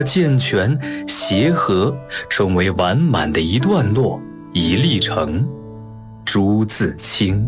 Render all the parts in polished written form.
健全协和，成为完满的一段落一历程。朱自清。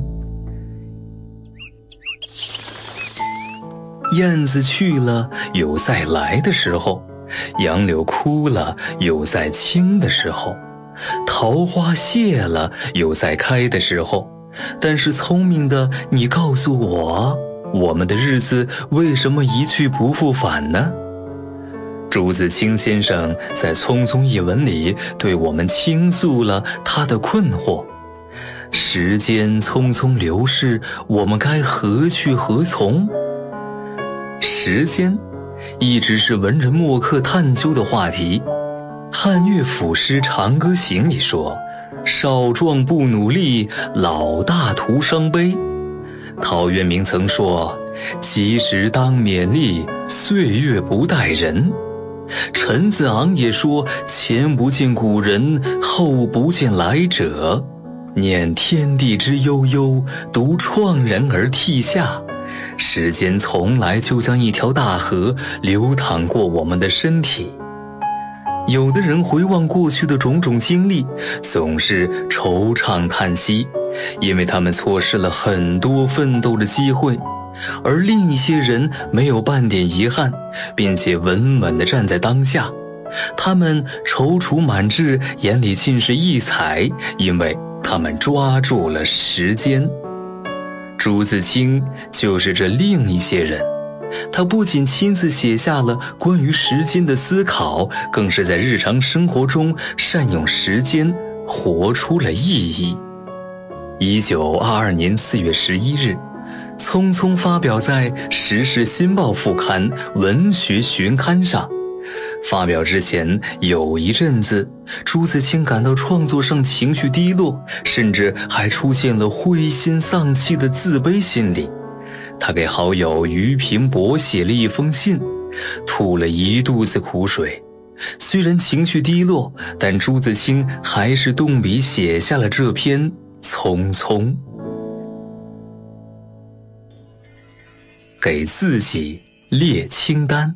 燕子去了有再来的时候，杨柳枯了有再青的时候，桃花谢了有再开的时候。但是聪明的你告诉我，我们的日子为什么一去不复返呢？朱自清先生在《匆匆》一文里对我们倾诉了他的困惑。时间匆匆流逝，我们该何去何从？时间一直是文人墨客探究的话题。汉乐府诗《长歌行》里说，少壮不努力，老大徒伤悲。陶渊明曾说，及时当勉励，岁月不待人。陈子昂也说，前不见古人，后不见来者。念天地之悠悠，独怆然而涕下。时间从来就像一条大河，流淌过我们的身体。有的人回望过去的种种经历，总是惆怅叹息，因为他们错失了很多奋斗的机会；而另一些人没有半点遗憾，并且稳稳地站在当下。他们踌躇满志，眼里尽是异彩，因为他们抓住了时间。朱自清就是这另一些人。他不仅亲自写下了关于时间的思考，更是在日常生活中善用时间，活出了意义。1922年4月11日，匆匆发表在《时事新报》副刊《文学巡刊》上。发表之前有一阵子，朱自清感到创作上情绪低落，甚至还出现了灰心丧气的自卑心理。他给好友俞平伯写了一封信，吐了一肚子苦水。虽然情绪低落，但朱自清还是动笔写下了这篇《匆匆》。给自己列清单。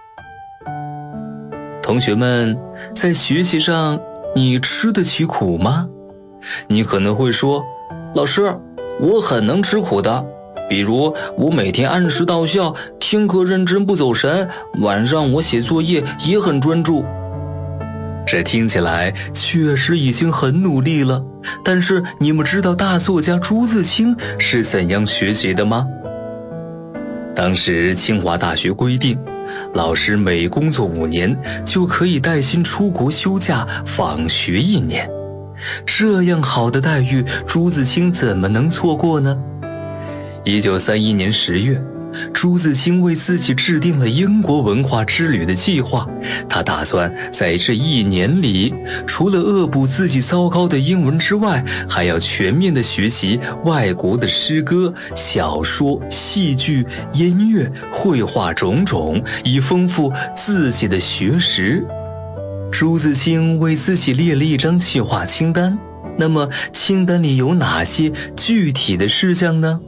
同学们，在学习上你吃得起苦吗？你可能会说，老师，我很能吃苦的。比如我每天按时到校，听课认真不走神，晚上我写作业也很专注。这听起来确实已经很努力了，但是你们知道大作家朱自清是怎样学习的吗？当时清华大学规定，老师每工作5年就可以带薪出国休假访学1年。这样好的待遇，朱自清怎么能错过呢？1931年10月，朱自清为自己制定了英国文化之旅的计划。他打算在这1年里，除了恶补自己糟糕的英文之外，还要全面地学习外国的诗歌、小说、戏剧、音乐、绘画种种，以丰富自己的学识。朱自清为自己列了一张计划清单。那么清单里有哪些具体的事项呢？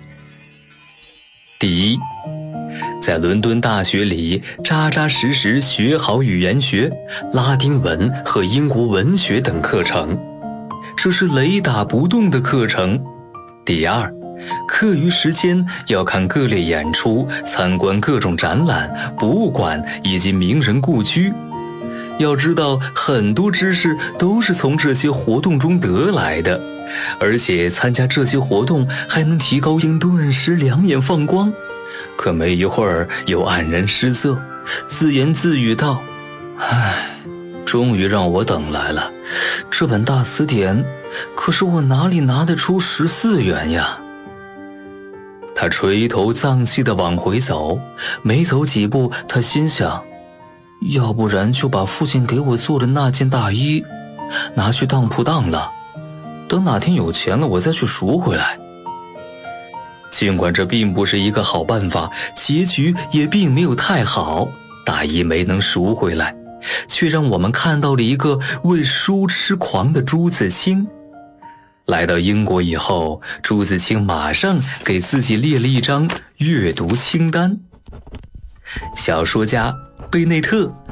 第一，在伦敦大学里扎扎实实学好语言学、拉丁文和英国文学等课程，这是雷打不动的课程。第二，课余时间要看各类演出，参观各种展览、博物馆以及名人故居。要知道，很多知识都是从这些活动中得来的，而且参加这些活动还能提高应顿时两眼放光。可没一会儿又黯然失色，自言自语道：唉，终于让我等来了，这本大词典，可是我哪里拿得出14元呀？他垂头丧气地往回走，没走几步，他心想，要不然就把父亲给我做的那件大衣拿去当铺当了，等哪天有钱了我再去赎回来。尽管这并不是一个好办法，结局也并没有太好，大衣没能赎回来，却让我们看到了一个为书痴狂的朱自清。来到英国以后，朱自清马上给自己列了一张阅读清单。小说家贝内特